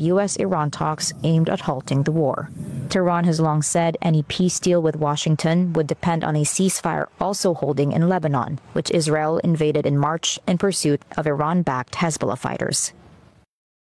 U.S.-Iran talks aimed at halting the war. Tehran has long said any peace deal with Washington would depend on a ceasefire also holding in Lebanon, which Israel invaded in March in pursuit of Iran-backed Hezbollah fighters.